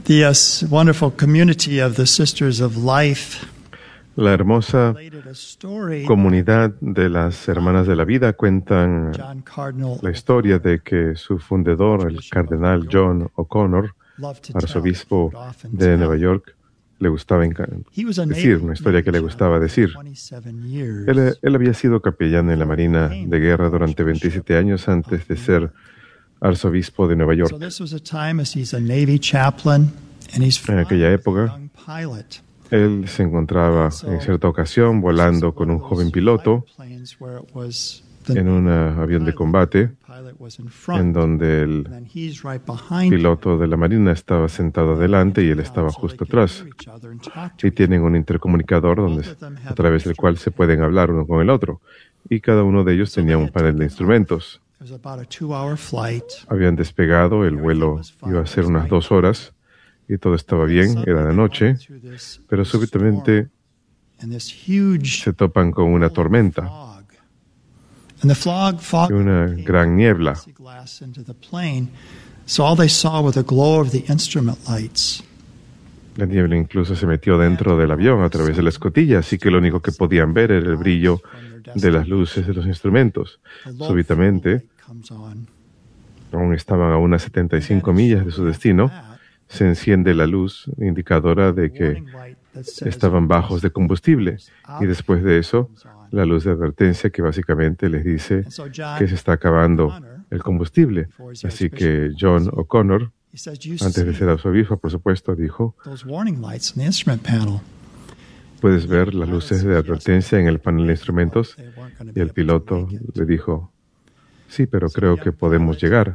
The wonderful community of the Sisters of Life La hermosa related a story comunidad de las Hermanas de la Vida cuentan John Cardinal la historia de que su fundador, el cardenal John O'Connor, loved to tell. arzobispo de Nueva York, le gustaba He was a decir, Navy una historia que le gustaba decir. 27 years. Él había sido capellán en la Marina de Guerra durante 27 años antes de ser arzobispo de Nueva So York. this was a time as he's a Navy chaplain and he's En aquella flying época, with a young pilot. él se encontraba en cierta ocasión volando con un joven piloto Planes where it was the en un avión de combate pilot was in en front, donde and el then he's right behind him. piloto de la Marina estaba sentado adelante y él estaba So they justo can atrás. hear each other and talk to Y tienen un intercomunicador a través del cual se pueden hablar uno con el otro. Y cada uno de ellos tenía un panel de instrumentos. It was about a 2-hour flight. Habían despegado, el vuelo iba a ser unas 2 horas y todo estaba bien, era de noche, pero súbitamente And this huge se topan con una tormenta fog. And the fog y una gran niebla. glass into the plane. So all they saw was the glow of the instrument lights. La niebla incluso se metió dentro del avión a través de la escotilla, así que lo único que podían ver era el brillo de las luces de los instrumentos. Súbitamente, Comes on. aún estaban a unas 75 millas de su destino, se enciende la luz indicadora de que Warning light that says estaban bajos de combustible. Y después de eso, la luz de advertencia que básicamente les dice And so John, que se está acabando el combustible. Así que John O'Connor, he says, you antes de see ser arzobispo, por supuesto, dijo, those warning lights in the instrument panel. puedes ver las luces de advertencia en el panel de instrumentos. They weren't going to Y be el able to piloto make it. le dijo, sí, pero creo que podemos llegar.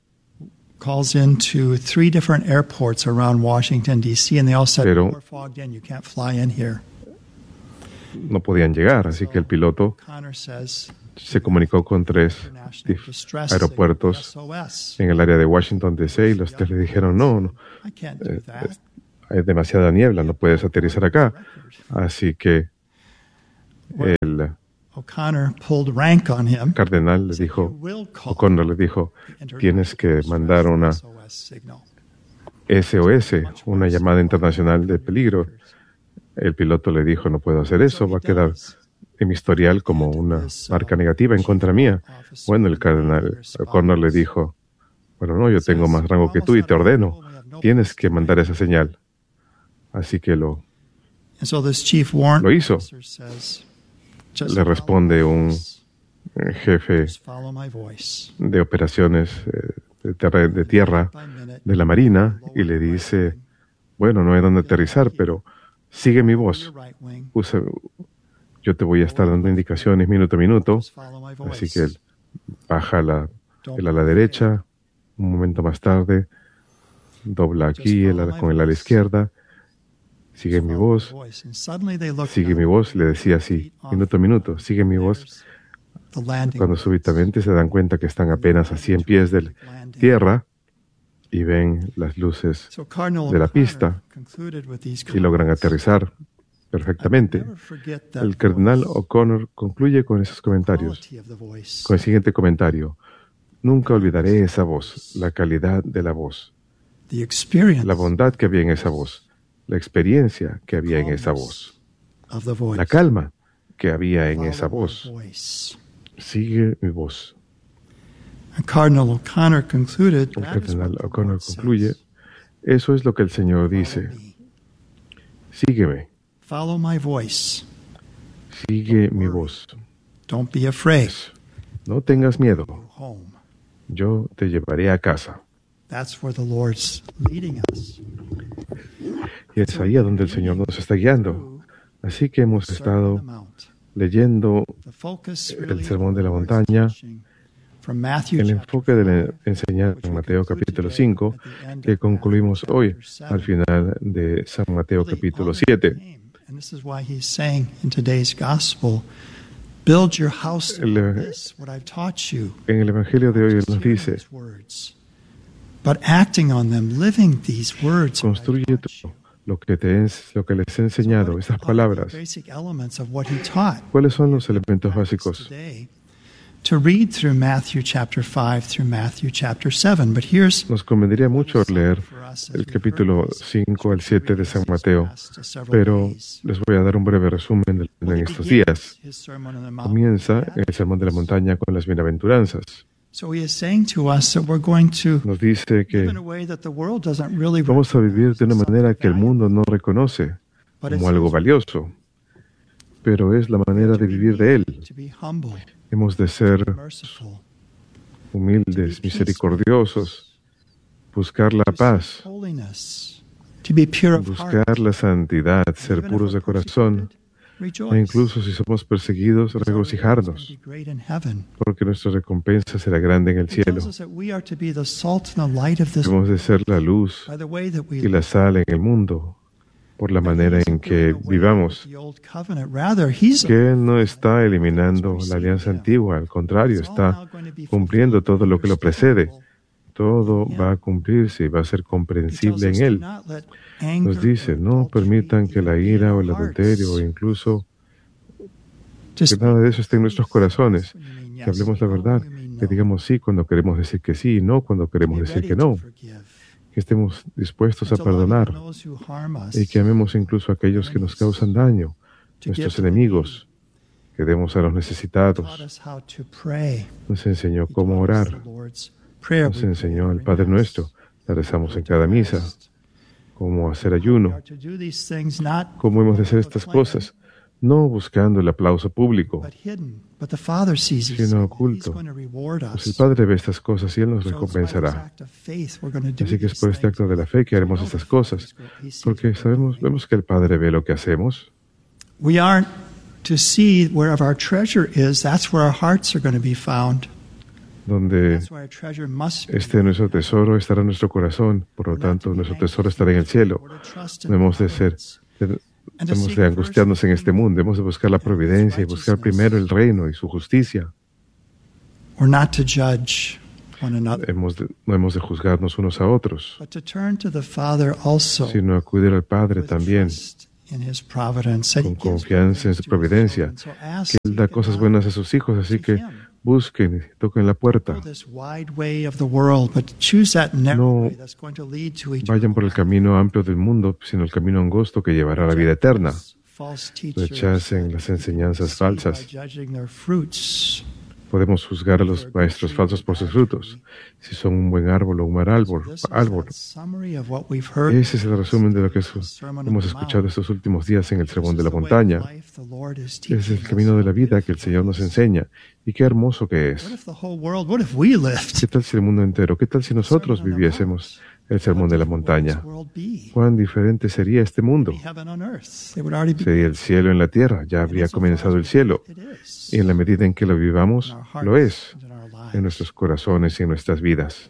Calls into 3 different airports around Washington, D.C., and they all said, Pero- we're fogged in, you can't fly in here. No podían llegar, así que el piloto Connor says, se comunicó con 3 International Distress aeropuertos SOS. en el área de Washington, D.C. y los 3 le dijeron, no, I can't do that. hay demasiada niebla, no puedes aterrizar acá. Así que el O'Connor pulled rank on him. cardenal le You dijo, will call O'Connor le dijo, tienes que mandar una SOS signal. SOS, una llamada internacional de peligro. El piloto le dijo, no puedo hacer eso, va a quedar en mi historial como una marca negativa en contra mía. Bueno, el cardenal O'Connor le dijo, bueno, no, yo tengo más rango que tú y te ordeno, tienes que mandar esa señal. Así que lo And so this chief warrant Lo hizo. officer says, just le responde un jefe follow my voice. de operaciones de tierra By minute, de la Marina y le dice, bueno, no hay dónde aterrizar, pero sigue mi voz. your right wing, Yo te voy a estar dando indicaciones minuto a minuto. just follow my voice. Así que él baja el ala derecha, un momento más tarde, dobla aquí con el ala izquierda, sigue mi voz, And suddenly they looked sigue mi down. voz, le decía así, minuto a minuto, sigue mi voz. The landing Cuando súbitamente se dan cuenta que están apenas a 100 pies de tierra y ven las luces So Cardinal de la O'Connor pista concluded with these y logran comments. aterrizar perfectamente. Never forget that El cardenal voice, O'Connor concluye con esos comentarios, quality of the voice. con el siguiente comentario. Nunca olvidaré esa voz, la calidad de la voz, The experience la bondad que había en esa voz, la experiencia que había en esa voz, of the voice. la calma que había en Follow esa my voz. voice. Sigue mi voz. And Cardinal O'Connor concluded, El that is cardenal what the O'Connor Lord says. concluye, eso es lo que el Señor dice. Follow me. Sígueme, Follow my voice. sigue mi voz. Don't be afraid. No tengas miedo, Go home. yo te llevaré a casa. That's where the Lord's leading us. Y es ahí a donde el Señor nos está guiando. Así que hemos Sermon estado on the Mount. leyendo The focus el really Sermón de la of the Lord's Montaña, teaching from Matthew el chapter enfoque de la 5, enseñanza which en we Mateo conclude capítulo today 5, at the end que of concluimos Matthew hoy chapter 7. al final de San Mateo Really capítulo honor 7. the name. And this is why he's saying in today's gospel, build your house on this, what I've taught you. En el Evangelio de hoy Él Just nos hearing dice, these words, but acting on them, living these words. that I've construye taught tú you. lo que les he enseñado, esas palabras. Basic elements of what he taught. ¿Cuáles son los elementos básicos? Today, to read through Matthew chapter 5 through Matthew chapter 7, but here's Nos convendría mucho leer el capítulo 5 al 7 de San Mateo, pero les voy a dar un breve resumen en estos días. Comienza en el Sermón de la Montaña con las bienaventuranzas. Nos dice que vamos a vivir de una manera que el mundo no reconoce como algo valioso, pero es la manera de vivir de Él. Hemos de ser humildes, misericordiosos, buscar la paz, buscar la santidad, ser puros de corazón, e incluso si somos perseguidos, regocijarnos, porque nuestra recompensa será grande en el cielo. Hemos de ser la luz y la sal en el mundo, por la manera en que vivamos, que Él no está eliminando la alianza antigua, al contrario, está cumpliendo todo lo que lo precede. Todo va a cumplirse y va a ser comprensible en Él. Nos dice, no permitan que la ira o el adulterio o incluso que nada de eso esté en nuestros corazones, que hablemos la verdad, que digamos sí cuando queremos decir que sí y no cuando queremos decir que no, que estemos dispuestos a perdonar y que amemos incluso a aquellos que nos causan daño, nuestros enemigos, que demos a los necesitados. Nos enseñó cómo orar, nos enseñó el Padre Nuestro, la rezamos en cada misa, cómo hacer ayuno, cómo hemos de hacer estas cosas, no buscando el aplauso público, sino oculto. Pues el Padre ve estas cosas y Él nos recompensará. Así que es por este acto de la fe que haremos estas cosas, porque vemos que el Padre ve lo que hacemos. Donde esté nuestro tesoro, estará nuestro corazón. Por lo tanto, nuestro tesoro estará en el cielo. No hemos de angustiarnos en este mundo. Hemos de buscar la providencia y buscar primero el reino y su justicia. No hemos de juzgarnos unos a otros, sino acudir al Padre también, con confianza en su providencia, que Él da cosas buenas a sus hijos, así que busquen y toquen la puerta. No vayan por el camino amplio del mundo, sino el camino angosto que llevará a la vida eterna. Rechacen las enseñanzas falsas. Podemos juzgar a los maestros falsos por sus frutos, si son un buen árbol o un mal árbol. Ese es el resumen de lo que hemos escuchado estos últimos días en el Sermón de la Montaña. Ese es el camino de la vida que el Señor nos enseña. Y qué hermoso que es. ¿Qué tal si el mundo entero, qué tal si nosotros viviésemos el Sermón de la Montaña? ¿Cuán diferente sería este mundo? Sería el cielo en la tierra, ya habría comenzado el cielo. Y en la medida en que lo vivamos, lo es, en nuestros corazones y en nuestras vidas.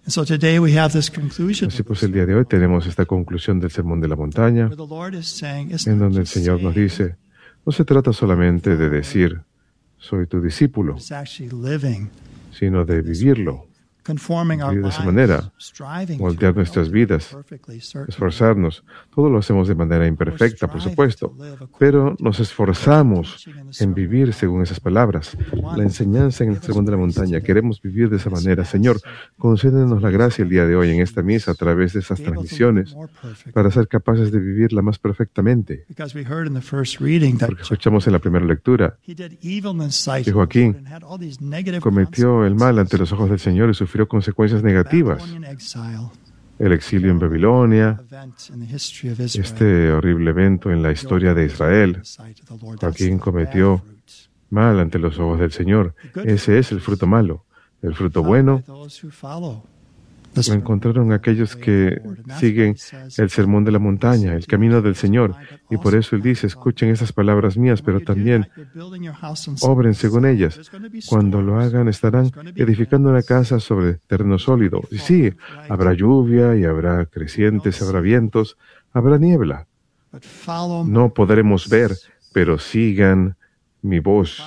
Así pues, el día de hoy tenemos esta conclusión del Sermón de la Montaña, en donde el Señor nos dice, no se trata solamente de decir, soy tu discípulo, sino de vivirlo. Vivir de esa manera, moldear nuestras vidas, esforzarnos. Todo lo hacemos de manera imperfecta, por supuesto, pero nos esforzamos en vivir según esas palabras. La enseñanza en el Sermón de la Montaña, queremos vivir de esa manera. Señor, concédenos la gracia el día de hoy en esta misa a través de estas transmisiones para ser capaces de vivirla más perfectamente. Porque escuchamos en la primera lectura que Joaquín cometió el mal ante los ojos del Señor y sufrió consecuencias negativas. El exilio en Babilonia, este horrible evento en la historia de Israel. Joaquín cometió mal ante los ojos del Señor. Ese es el fruto malo. El fruto bueno lo encontraron aquellos que siguen el Sermón de la Montaña, el camino del Señor. Y por eso Él dice, escuchen esas palabras mías, pero también obren según ellas. Cuando lo hagan, estarán edificando una casa sobre terreno sólido. Y sí, habrá lluvia y habrá crecientes, habrá vientos, habrá niebla. No podremos ver, pero sigan mi voz.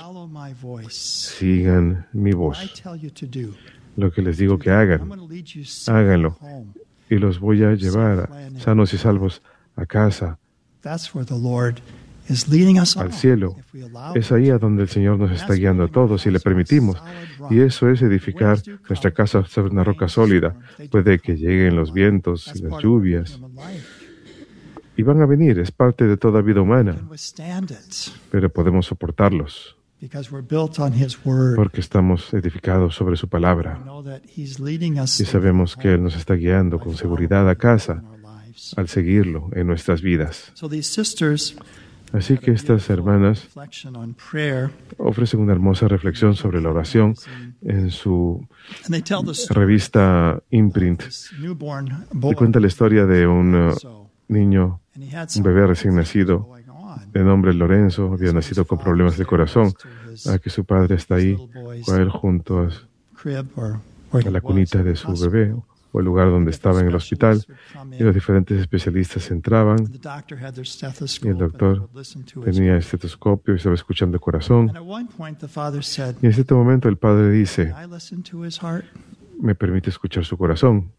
Sigan mi voz. Lo que les digo que hagan, háganlo. Y los voy a llevar sanos y salvos a casa. al cielo. Es ahí a donde el Señor nos está guiando a todos si le permitimos. Y eso es edificar nuestra casa sobre una roca sólida. Puede que lleguen los vientos y las lluvias. Y van a venir, es parte de toda vida humana. Pero podemos soportarlos. Porque estamos edificados sobre su palabra. Y sabemos que Él nos está guiando con seguridad a casa al seguirlo en nuestras vidas. Así que estas hermanas ofrecen una hermosa reflexión sobre la oración en su revista Imprint. Y cuenta la historia de un niño, un bebé recién nacido, de nombre Lorenzo, había nacido con problemas del corazón, a que su padre está ahí con él junto a la cunita de su bebé, o el lugar donde estaba en el hospital, y los diferentes especialistas entraban, y el doctor tenía el estetoscopio y estaba escuchando el corazón. Y en cierto momento el padre dice, ¿me permite escuchar su corazón?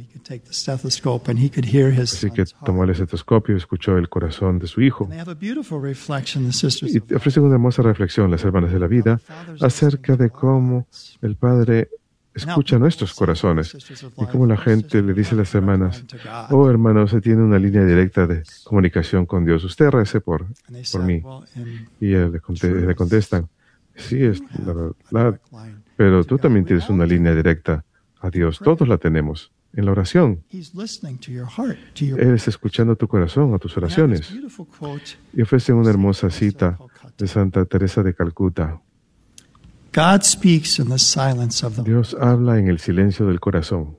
Así que tomó el estetoscopio y escuchó el corazón de su hijo. Y ofrecen una hermosa reflexión, las hermanas de la vida, acerca de cómo el Padre escucha nuestros corazones y cómo la gente le dice a las hermanas, oh hermano, usted tiene una línea directa de comunicación con Dios, usted rece por mí. Y le contestan, sí, es la verdad, pero tú también tienes una línea directa a Dios, todos la tenemos. En la oración, Él está escuchando tu corazón, a tus oraciones. Y ofrecen una hermosa cita de Santa Teresa de Calcuta. Dios habla en el silencio del corazón.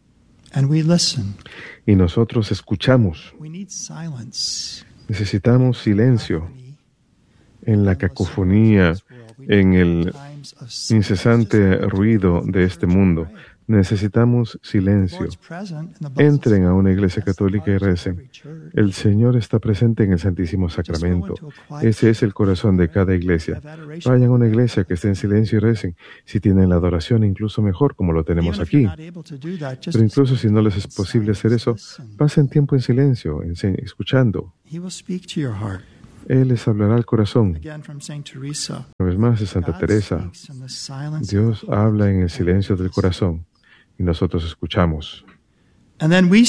Y nosotros escuchamos. Necesitamos silencio en la cacofonía, en el incesante ruido de este mundo. Necesitamos silencio. Entren a una iglesia católica y recen. El Señor está presente en el Santísimo Sacramento. Ese es el corazón de cada iglesia. Vayan a una iglesia que esté en silencio y recen. Si tienen la adoración, incluso mejor, como lo tenemos aquí. Pero incluso si no les es posible hacer eso, pasen tiempo en silencio, escuchando. Él les hablará al corazón. Una vez más, de Santa Teresa, Dios habla en el silencio del corazón y nosotros escuchamos. Y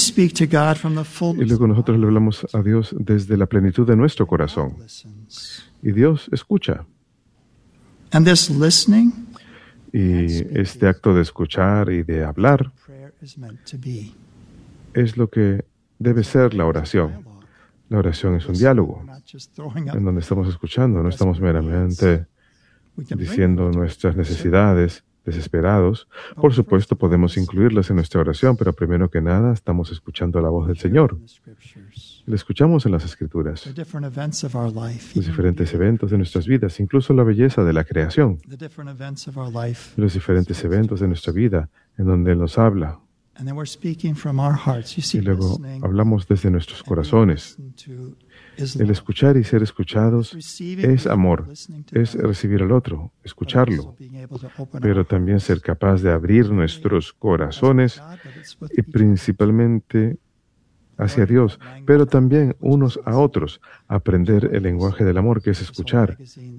luego nosotros le hablamos a Dios desde la plenitud de nuestro corazón. Y Dios escucha. Y este acto de escuchar y de hablar es lo que debe ser la oración. La oración es un diálogo en donde estamos escuchando, no estamos meramente diciendo nuestras necesidades desesperados. Por supuesto, podemos incluirlas en nuestra oración, pero primero que nada estamos escuchando la voz del Señor. La escuchamos en las Escrituras, los diferentes eventos de nuestras vidas, incluso la belleza de la creación, los diferentes eventos de nuestra vida en donde Él nos habla. Y luego hablamos desde nuestros corazones. El escuchar y ser escuchados es amor, es recibir al otro, escucharlo, pero también ser capaz de abrir nuestros corazones y principalmente hacia Dios, pero también unos a otros, aprender el lenguaje del amor, que es escuchar.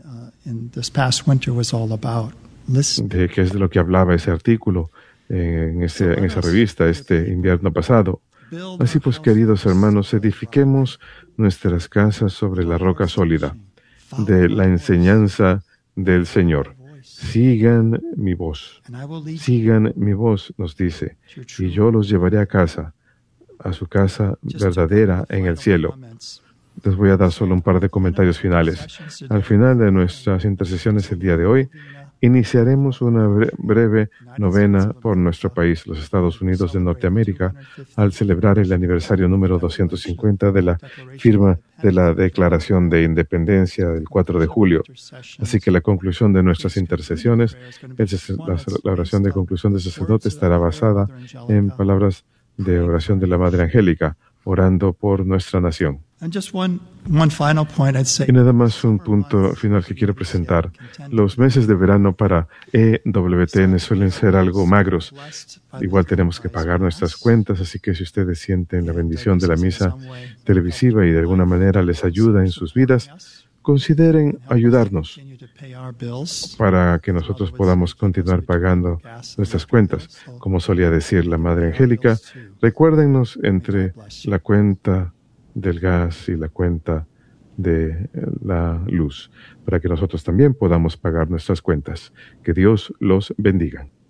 De qué es de lo que hablaba ese artículo en esa revista este invierno pasado. Así pues, queridos hermanos, edifiquemos nuestras casas sobre la roca sólida de la enseñanza del Señor. Sigan mi voz, nos dice, y yo los llevaré a casa, a su casa verdadera en el cielo. Les voy a dar solo un par de comentarios finales. Al final de nuestras intercesiones el día de hoy, iniciaremos una breve novena por nuestro país, los Estados Unidos de Norteamérica, al celebrar el aniversario número 250 de la firma de la Declaración de Independencia del 4 de julio. Así que la conclusión de nuestras intercesiones, la oración de conclusión del sacerdote estará basada en palabras de oración de la Madre Angélica, orando por nuestra nación. Y nada más un punto final que quiero presentar. Los meses de verano para EWTN suelen ser algo magros. Igual tenemos que pagar nuestras cuentas, así que si ustedes sienten la bendición de la misa televisiva y de alguna manera les ayuda en sus vidas, consideren ayudarnos para que nosotros podamos continuar pagando nuestras cuentas. Como solía decir la Madre Angélica, recuérdennos entre la cuenta del gas y la cuenta de la luz, para que nosotros también podamos pagar nuestras cuentas. Que Dios los bendiga.